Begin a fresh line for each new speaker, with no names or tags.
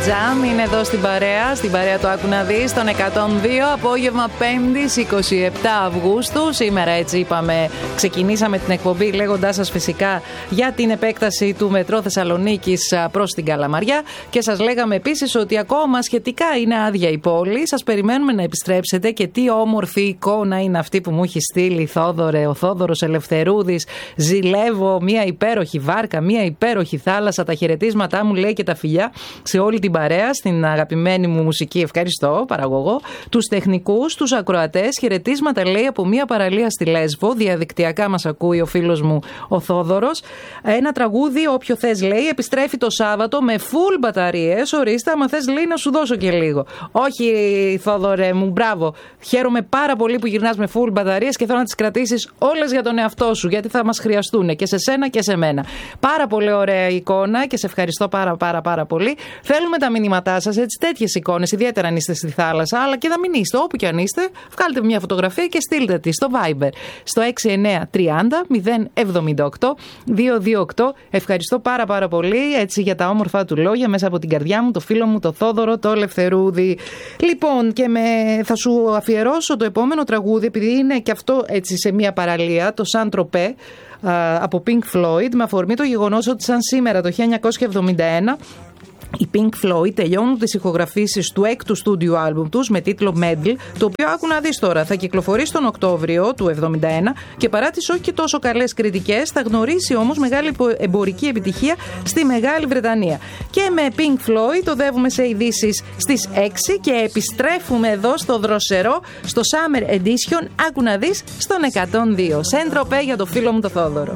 Jam είναι εδώ στην παρέα του Άκου να δεις, τον 102, απόγευμα 5ης 27 Αυγούστου. Σήμερα έτσι είπαμε, ξεκινήσαμε την εκπομπή λέγοντάς σας φυσικά για την επέκταση του μετρό Θεσσαλονίκης προς την Καλαμαριά και σας λέγαμε επίσης ότι ακόμα σχετικά είναι άδεια η πόλη. Σας περιμένουμε να επιστρέψετε και τι όμορφη εικόνα είναι αυτή που μου έχει στείλει ο Θόδωρος Ελευθερούδης. Ζηλεύω μια υπέροχη βάρκα, μια υπέροχη θάλασσα, τα χαιρετίσματά μου λέει και τα φιλιά σε όλη την παρέα, στην αγαπημένη μου μουσική, ευχαριστώ, παραγωγό, τους τεχνικούς, τους ακροατές, χαιρετίσματα λέει από μια παραλία στη Λέσβο, διαδικτυακά μας ακούει ο φίλος μου ο Θόδωρος. Ένα τραγούδι, όποιο θες λέει, επιστρέφει το Σάββατο με full μπαταρίες, ορίστε, άμα θες λέει να σου δώσω και λίγο. Όχι Θόδωρε μου, μπράβο, χαίρομαι πάρα πολύ που γυρνάς με full μπαταρίες και θέλω να τις κρατήσεις όλες για τον εαυτό σου, γιατί θα μας χρειαστούν και σε σένα και σε μένα. Πάρα πολύ ωραία εικόνα και σε ευχαριστώ πάρα πολύ. Θέλουμε τα μηνύματά σας, έτσι, τέτοιες εικόνες, ιδιαίτερα αν είστε στη θάλασσα, αλλά και να μην είστε, όπου και αν είστε, βγάλτε μια φωτογραφία και στείλτε τη στο Viber, στο 6930 078 228. Ευχαριστώ πάρα πολύ, έτσι, για τα όμορφα του λόγια μέσα από την καρδιά μου, το φίλο μου, το Θόδωρο, το Ελευθερούδη. Λοιπόν, και θα σου αφιερώσω το επόμενο τραγούδι, επειδή είναι και αυτό έτσι σε μια παραλία, το Σαν Τροπέ, από Pink Floyd, με αφορμή το γεγονός ότι σαν σήμερα το 1971 οι Pink Floyd τελειώνουν τις ηχογραφήσεις του έκτου στούντιο άλμπουμ τους με τίτλο Medal, το οποίο άκου να δεις τώρα, θα κυκλοφορήσει τον Οκτώβριο του 1971 και παρά τις όχι τόσο καλές κριτικές θα γνωρίσει όμως μεγάλη εμπορική επιτυχία στη Μεγάλη Βρετανία. Και με Pink Floyd οδεύουμε σε ειδήσεις στις 6 και επιστρέφουμε εδώ στο δροσερό, στο Summer Edition, άκου να δεις, στον 102. Σεν Τροπέ για το φίλο μου το Θόδωρο.